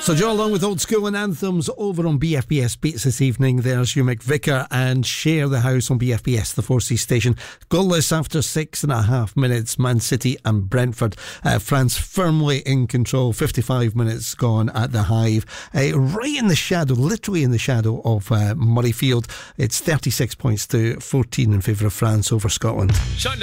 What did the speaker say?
So Joe, along with Old School and Anthems over on BFBS Beats this evening. There's Hugh McVicker and Share the House on BFBS, the 4C station. Goalless after 6.5 minutes. Man City and Brentford. France firmly in control. 55 minutes gone at the Hive. Right in the shadow, literally in the shadow of Murrayfield. It's 36 points to 14 in favour of France over Scotland. Shutting